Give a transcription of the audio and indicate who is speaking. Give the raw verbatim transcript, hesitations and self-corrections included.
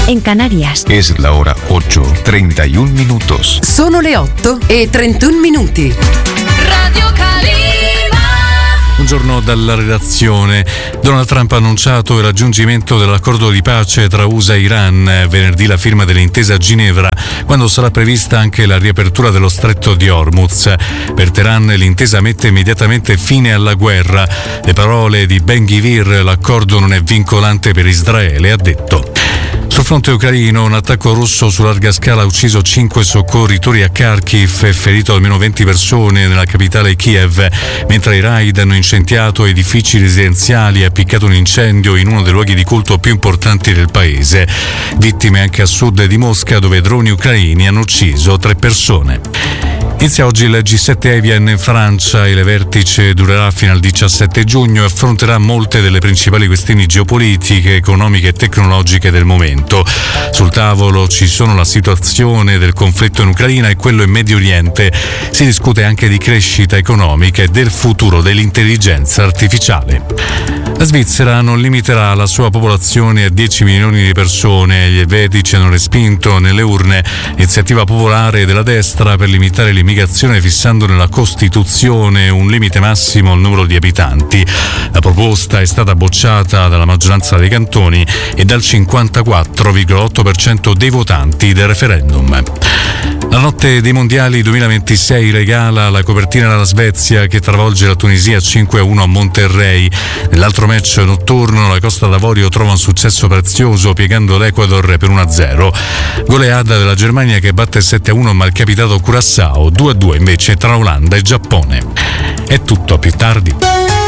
Speaker 1: en Canarias.
Speaker 2: Es la hora ocho, treinta y un minutos.
Speaker 3: Sono le otto e trentuno minuti.
Speaker 4: Radio Calima.
Speaker 5: Buongiorno dalla redazione. Donald Trump ha annunciato il raggiungimento dell'accordo di pace tra U S A e Iran, venerdì la firma dell'intesa a Ginevra, quando sarà prevista anche la riapertura dello stretto di Hormuz. Per Teheran l'intesa mette immediatamente fine alla guerra. Le parole di Ben-Gvir: l'accordo non è vincolante per Israele, ha detto. Sul fronte ucraino, un attacco russo su larga scala ha ucciso cinque soccorritori a Kharkiv e ferito almeno venti persone nella capitale Kiev, mentre i raid hanno incendiato edifici residenziali e appiccato un incendio in uno dei luoghi di culto più importanti del paese. Vittime anche a sud di Mosca, dove droni ucraini hanno ucciso tre persone. Inizia oggi il G sette Evian in Francia. Il vertice durerà fino al diciassette giugno e affronterà molte delle principali questioni geopolitiche, economiche e tecnologiche del momento. Sul tavolo ci sono la situazione del conflitto in Ucraina e quello in Medio Oriente. Si discute anche di crescita economica e del futuro dell'intelligenza artificiale. La Svizzera non limiterà la sua popolazione a dieci milioni di persone. Gli elvetici hanno respinto nelle urne l'iniziativa popolare della destra per limitare l'immigrazione, fissando nella Costituzione un limite massimo al numero di abitanti. La proposta è stata bocciata dalla maggioranza dei cantoni e dal cinquantaquattro virgola otto per cento dei votanti del referendum. La notte dei mondiali duemilaventisei regala la copertina della Svezia, che travolge la Tunisia cinque a uno a Monterrey. Nell'altro match notturno la Costa d'Avorio trova un successo prezioso piegando l'Ecuador per uno a zero. Goleada della Germania, che batte sette a uno malcapitato Curaçao, due a due invece tra Olanda e Giappone. È tutto, a più tardi.